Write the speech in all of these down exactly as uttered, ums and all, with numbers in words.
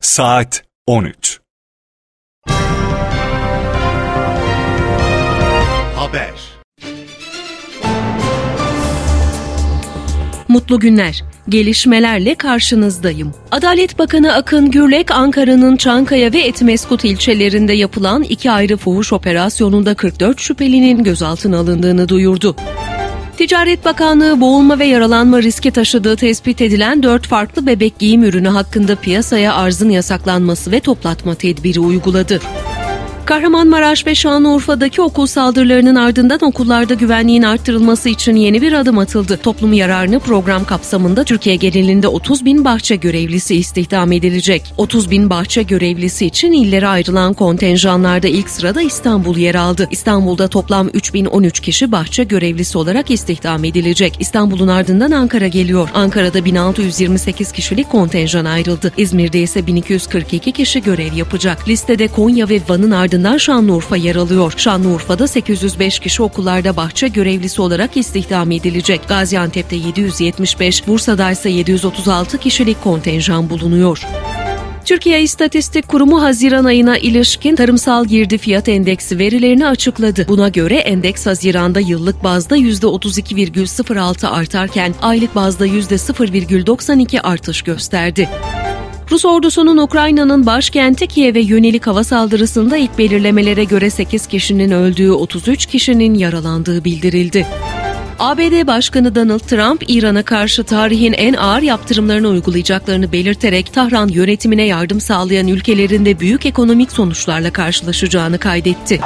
Saat on üç. Haber. Mutlu günler. Gelişmelerle karşınızdayım. Adalet Bakanı Akın Gürlek, Ankara'nın Çankaya ve Etmeskut ilçelerinde yapılan iki ayrı fuhuş operasyonunda kırk dört şüphelinin gözaltına alındığını duyurdu. Ticaret Bakanlığı boğulma ve yaralanma riski taşıdığı tespit edilen dört farklı bebek giyim ürünü hakkında piyasaya arzın yasaklanması ve toplatma tedbiri uyguladı. Kahramanmaraş ve Şanlıurfa'daki okul saldırılarının ardından okullarda güvenliğin arttırılması için yeni bir adım atıldı. Toplum yararını program kapsamında Türkiye genelinde otuz bin bahçe görevlisi istihdam edilecek. otuz bin bahçe görevlisi için illere ayrılan kontenjanlarda ilk sırada İstanbul yer aldı. İstanbul'da toplam üç bin on üç kişi bahçe görevlisi olarak istihdam edilecek. İstanbul'un ardından Ankara geliyor. Ankara'da bin altı yüz yirmi sekiz kişilik kontenjan ayrıldı. İzmir'de ise bin iki yüz kırk iki kişi görev yapacak. Listede Konya ve Van'ın ardından Şanlıurfa yer alıyor. Şanlıurfa'da sekiz yüz beş kişi okullarda bahçe görevlisi olarak istihdam edilecek. Gaziantep'te yedi yüz yetmiş beş, Bursa'da ise yedi yüz otuz altı kişilik kontenjan bulunuyor. Türkiye İstatistik Kurumu Haziran ayına ilişkin tarımsal girdi fiyat endeksi verilerini açıkladı. Buna göre endeks Haziran'da yıllık bazda yüzde otuz iki virgül sıfır altı artarken aylık bazda yüzde sıfır virgül doksan iki artış gösterdi. Rus ordusunun Ukrayna'nın başkenti Kiev'e yönelik hava saldırısında ilk belirlemelere göre sekiz kişinin öldüğü, otuz üç kişinin yaralandığı bildirildi. A B D Başkanı Donald Trump, İran'a karşı tarihin en ağır yaptırımlarını uygulayacaklarını belirterek Tahran yönetimine yardım sağlayan ülkelerin de büyük ekonomik sonuçlarla karşılaşacağını kaydetti.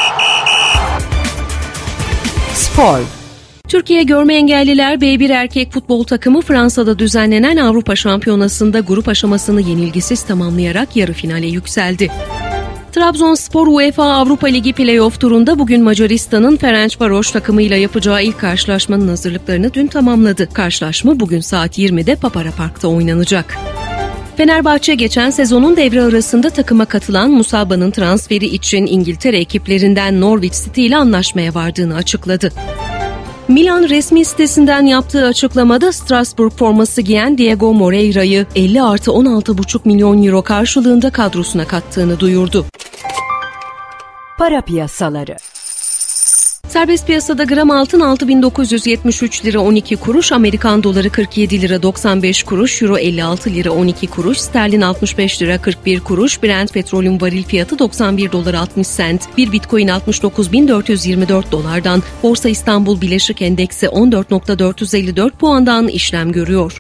Spor. Türkiye Görme Engelliler B bir erkek futbol takımı Fransa'da düzenlenen Avrupa Şampiyonası'nda grup aşamasını yenilgisiz tamamlayarak yarı finale yükseldi. Trabzonspor UEFA Avrupa Ligi Play-off turunda bugün Macaristan'ın Ferencvaros takımıyla yapacağı ilk karşılaşmanın hazırlıklarını dün tamamladı. Karşılaşma bugün saat yirmide Papara Park'ta oynanacak. Fenerbahçe geçen sezonun devre arasında takıma katılan Musaba'nın transferi için İngiltere ekiplerinden Norwich City ile anlaşmaya vardığını açıkladı. Milan resmi sitesinden yaptığı açıklamada Strasbourg forması giyen Diego Moreira'yı elli artı on altı buçuk milyon euro karşılığında kadrosuna kattığını duyurdu. Para piyasaları. Serbest piyasada gram altın altı bin dokuz yüz yetmiş üç lira on iki kuruş, Amerikan doları kırk yedi lira doksan beş kuruş, euro elli altı lira on iki kuruş, sterlin altmış beş lira kırk bir kuruş, Brent petrolün varil fiyatı doksan bir dolar altmış sent, bir bitcoin altmış dokuz bin dört yüz yirmi dört dolardan, Borsa İstanbul Bileşik Endeksi on dört bin dört yüz elli dört puandan işlem görüyor.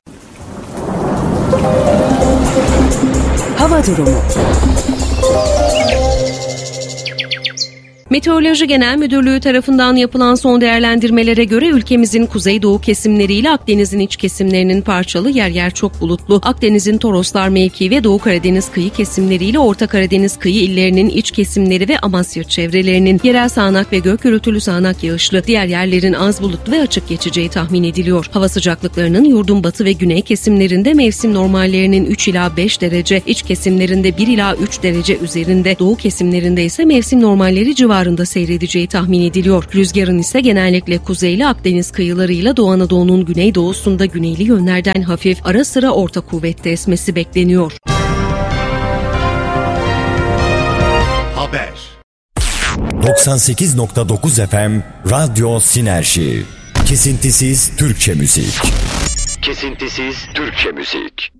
Hava durumu. Meteoroloji Genel Müdürlüğü tarafından yapılan son değerlendirmelere göre ülkemizin kuzeydoğu kesimleriyle Akdeniz'in iç kesimlerinin parçalı, yer yer çok bulutlu, Akdeniz'in Toroslar mevkii ve Doğu Karadeniz kıyı kesimleriyle Orta Karadeniz kıyı illerinin iç kesimleri ve Amasya çevrelerinin yerel sağanak ve gök gürültülü sağanak yağışlı, diğer yerlerin az bulutlu ve açık geçeceği tahmin ediliyor. Hava sıcaklıklarının yurdun batı ve güney kesimlerinde mevsim normallerinin üç ila beş derece, iç kesimlerinde bir ila üç derece üzerinde, doğu kesimlerinde ise mevsim normalleri civarında seyredeceği tahmin ediliyor. Rüzgarın ise genellikle kuzeyli Akdeniz kıyılarıyla Doğu Anadolu'nun güneydoğusunda güneyli yönlerden hafif, ara sıra orta kuvvette esmesi bekleniyor. Haber. doksan sekiz nokta dokuz F M Radyo Sinerji. Kesintisiz Türkçe müzik. Kesintisiz Türkçe müzik.